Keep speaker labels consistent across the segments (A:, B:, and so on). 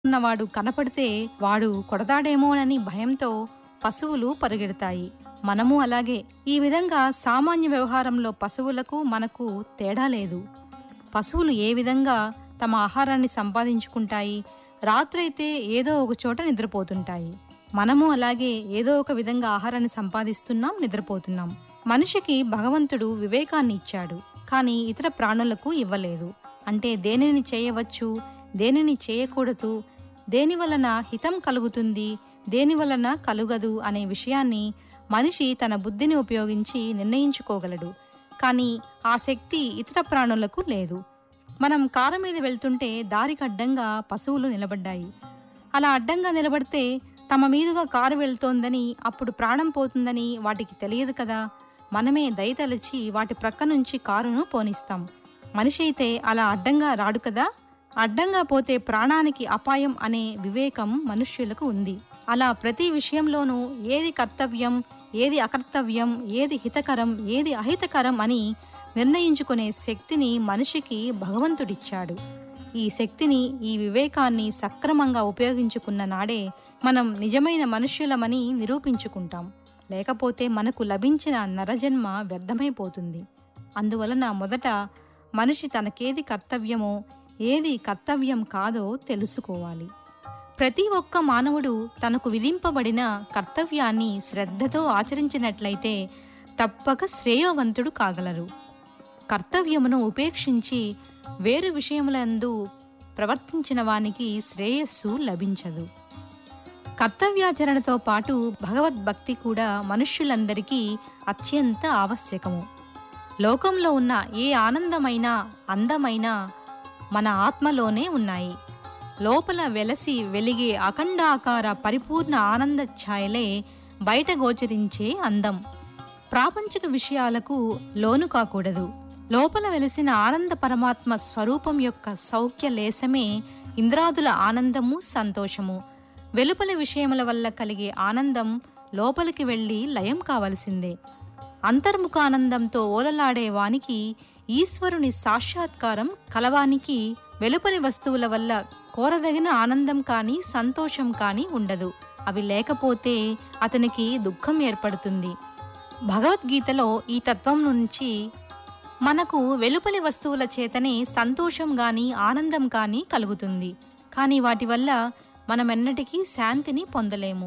A: ఉన్నవాడు కనపడితే వాడు కొడతాడేమోనని భయంతో పశువులు పరిగెడతాయి. మనము అలాగే. ఈ విధంగా సామాన్య వ్యవహారంలో పశువులకు మనకు తేడా లేదు. పశువులు ఏ విధంగా తమ ఆహారాన్ని సంపాదించుకుంటాయి? రాత్రైతే ఏదో ఒక చోట నిద్రపోతుంటాయి. మనము అలాగే ఏదో ఒక విధంగా ఆహారాన్ని సంపాదిస్తున్నాం, నిద్రపోతున్నాం. మనిషికి భగవంతుడు వివేకాన్ని ఇచ్చాడు, కానీ ఇతర ప్రాణులకు ఇవ్వలేదు. అంటే దేనిని చేయవచ్చు, దేనిని చేయకూడదు, దేని వలన హితం కలుగుతుంది, దేని వలన కలుగదు అనే విషయాన్ని మనిషి తన బుద్ధిని ఉపయోగించి నిర్ణయించుకోగలడు. కానీ ఆ శక్తి ఇతర ప్రాణులకు లేదు. మనం కారు మీద వెళ్తుంటే దారికి అడ్డంగా పశువులు నిలబడ్డాయి. అలా అడ్డంగా నిలబడితే తమ మీదుగా కారు వెళ్తోందని, అప్పుడు ప్రాణం పోతుందని వాటికి తెలియదు కదా. మనమే దయతలచి వాటి ప్రక్క నుంచి కారును పోనిస్తాం. మనిషి అయితే అలా అడ్డంగా రాడు కదా. అడ్డంగా పోతే ప్రాణానికి అపాయం అనే వివేకం మనుష్యులకు ఉంది. అలా ప్రతి విషయంలోనూ ఏది కర్తవ్యం, ఏది అకర్తవ్యం, ఏది హితకరం, ఏది అహితకరం అని నిర్ణయించుకునే శక్తిని మనిషికి భగవంతుడిచ్చాడు. ఈ శక్తిని, ఈ వివేకాన్ని సక్రమంగా ఉపయోగించుకున్న నాడే మనం నిజమైన మనుష్యులమని నిరూపించుకుంటాం. లేకపోతే మనకు లభించిన నరజన్మ వ్యర్థమైపోతుంది. అందువలన మొదట మనిషి తనకేది కర్తవ్యమో, ఏది కర్తవ్యం కాదో తెలుసుకోవాలి. ప్రతి ఒక్క మానవుడు తనకు విధింపబడిన కర్తవ్యాన్ని శ్రద్ధతో ఆచరించినట్లయితే తప్పక శ్రేయోవంతుడు కాగలరు. కర్తవ్యమును ఉపేక్షించి వేరు విషయములందు ప్రవర్తించిన వానికి శ్రేయస్సు లభించదు. కర్తవ్యాచరణతో పాటు భగవద్భక్తి కూడా మనుష్యులందరికీ అత్యంత ఆవశ్యకము. లోకంలో ఉన్న ఏ ఆనందమైనా, అందమైనా మన ఆత్మలోనే ఉన్నాయి. లోపల వెలసి వెలిగే అఖండాకార పరిపూర్ణ ఆనంద ఛాయలే బయట గోచరించే అందం. ప్రాపంచిక విషయాలకు లోను కాకూడదు. లోపల వెలసిన ఆనంద పరమాత్మ స్వరూపం యొక్క సౌఖ్య లేశమే ఇంద్రాదుల ఆనందము, సంతోషము. వెలుపలి విషయముల వల్ల కలిగే ఆనందం లోపలికి వెళ్ళి లయం కావలసిందే. అంతర్ముఖానందంతో ఓలలాడే వానికి ఈశ్వరుని సాక్షాత్కారం కలవానికి వెలుపలి వస్తువుల వల్ల కోరదగిన ఆనందం కానీ, సంతోషం కానీ ఉండదు. అవి లేకపోతే అతనికి దుఃఖం ఏర్పడుతుంది. భగవద్గీతలో ఈ తత్వం నుంచి మనకు వెలుపలి వస్తువుల చేతనే సంతోషం గాని, ఆనందం కానీ కలుగుతుంది. కానీ వాటి వల్ల మనమెన్నటికీ శాంతిని పొందలేము.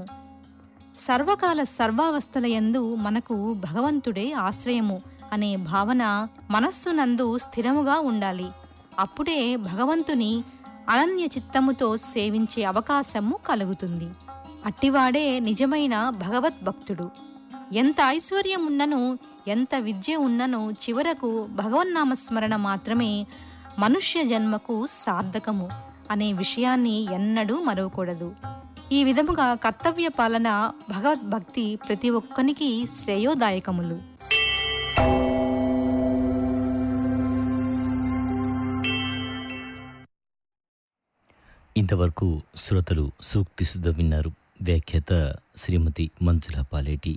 A: సర్వకాల సర్వావస్థల యందు మనకు భగవంతుడే ఆశ్రయము అనే భావన మనస్సునందు స్థిరముగా ఉండాలి. అప్పుడే భగవంతుని అనన్య చిత్తముతో సేవించే అవకాశము కలుగుతుంది. అట్టివాడే నిజమైన భగవద్భక్తుడు. ఎంత ఐశ్వర్యం ఉన్నను, ఎంత విద్య ఉన్నను, చివరకు భగవన్నామస్మరణ మాత్రమే మనుష్య జన్మకు సార్థకము అనే విషయాన్ని ఎన్నడూ మరవకూడదు. ఈ విధముగా కర్తవ్య పాలన, భగవద్భక్తి ప్రతి ఒక్కనికి శ్రేయోదాయకములు.
B: ఇంతవరకు శ్రోతలు సూక్తి సుధ విన్నారు. వ్యాఖ్యాత శ్రీమతి మంజుల పాలేటి.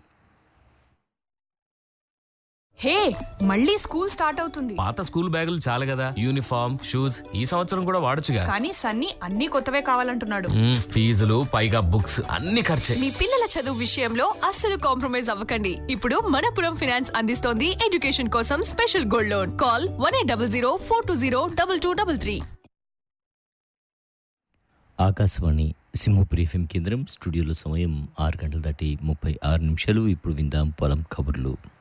C: హే, మళ్ళీ స్కూల్ స్టార్ట్ అవుతుంది.
D: పాత స్కూల్ బ్యాగులు చాలు కదా, యూనిఫామ్, షూస్ ఈ సంవత్సరం కూడా వాడొచ్చుగా.
C: కానీ సన్నీ అన్ని కొత్తవే కావాలంటున్నాడు.
D: ఫీజులు పైగా బుక్స్ అన్ని ఖర్చే.
E: మీ పిల్లల చదువు విషయంలో అస్సలు కాంప్రమైజ్ అవ్వకండి. ఇప్పుడు మనపురం ఫైనాన్స్ అందిస్తోంది ఎడ్యుకేషన్ కోసం special gold loan. Call 1800 420 2233.
B: Akashvani Simhapuri FM కేంద్రం. స్టూడియోలో సమయం 6 గంటలు దాటి 36 నిమిషాలు. ఇప్పుడు విందాం పొలం కబుర్లు.